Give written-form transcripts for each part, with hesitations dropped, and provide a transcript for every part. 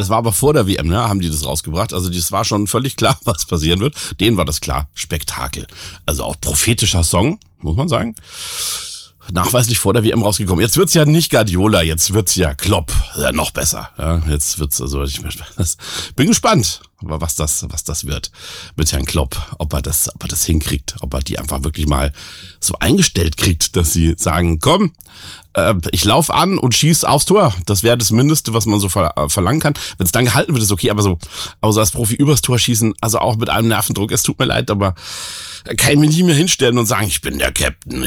das war aber vor der WM, ne, haben die das rausgebracht. Also das war schon völlig klar, was passieren wird. Denen war das klar. Spektakel. Also auch prophetischer Song, muss man sagen. Nachweislich vor der WM rausgekommen. Jetzt wird's ja nicht Guardiola, jetzt wird's ja Klopp. Ja, noch besser. Ja, jetzt wird's also, bin gespannt, was das wird mit Herrn Klopp. Ob er das hinkriegt, ob er die einfach wirklich mal so eingestellt kriegt, dass sie sagen, komm, ich lauf an und schieß aufs Tor. Das wäre das Mindeste, was man so verlangen kann. Wenn es dann gehalten wird, ist okay, aber so als Profi übers Tor schießen, also auch mit einem Nervendruck, es tut mir leid, aber kann ich mich nicht mehr hinstellen und sagen, ich bin der Captain.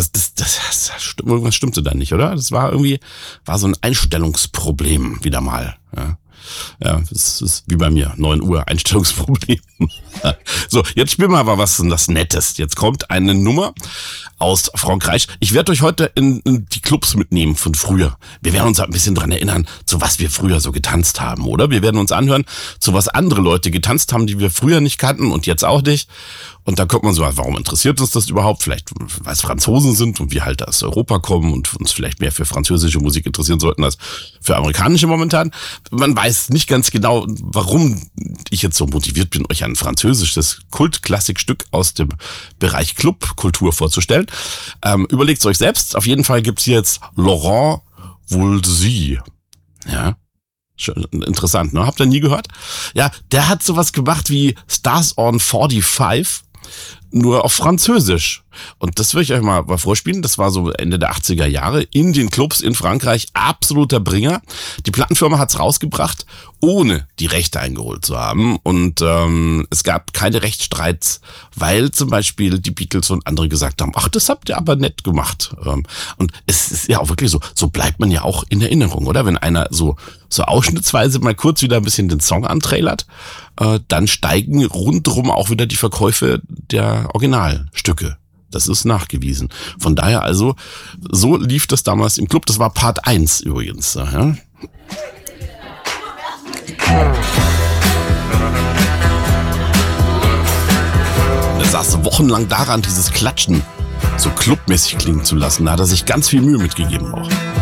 Irgendwas stimmte da nicht, oder? Das war so ein Einstellungsproblem wieder mal, ja. Ja, das ist wie bei mir, 9 Uhr, Einstellungsproblem. So, jetzt spielen wir aber was das Nettes. Jetzt kommt eine Nummer aus Frankreich. Ich werde euch heute in die Clubs mitnehmen von früher. Wir werden uns ein bisschen dran erinnern, zu was wir früher so getanzt haben, oder? Wir werden uns anhören, zu was andere Leute getanzt haben, die wir früher nicht kannten und jetzt auch nicht. Und da kommt man so, warum interessiert uns das überhaupt? Vielleicht, weil es Franzosen sind und wir halt aus Europa kommen und uns vielleicht mehr für französische Musik interessieren sollten als für amerikanische momentan. Man weiß nicht ganz genau, warum ich jetzt so motiviert bin, euch ein französisches Kultklassikstück aus dem Bereich Clubkultur vorzustellen. Überlegt's euch selbst. Auf jeden Fall gibt's hier jetzt Laurent Voulzy. Ja. Interessant, ne? Habt ihr nie gehört? Ja, der hat sowas gemacht wie Stars on 45, nur auf Französisch. Und das will ich euch mal vorspielen. Das war so Ende der 80er Jahre in den Clubs in Frankreich. Absoluter Bringer. Die Plattenfirma hat's rausgebracht, ohne die Rechte eingeholt zu haben. Und es gab keine Rechtsstreits, weil zum Beispiel die Beatles und andere gesagt haben, ach, das habt ihr aber nett gemacht. Und es ist ja auch wirklich so bleibt man ja auch in Erinnerung, oder? Wenn einer so ausschnittsweise mal kurz wieder ein bisschen den Song antrailert, dann steigen rundherum auch wieder die Verkäufe der Originalstücke. Das ist nachgewiesen. Von daher also, so lief das damals im Club. Das war Part 1 übrigens. Ja. Er saß wochenlang daran, dieses Klatschen so clubmäßig klingen zu lassen. Da hat er sich ganz viel Mühe mitgegeben auch.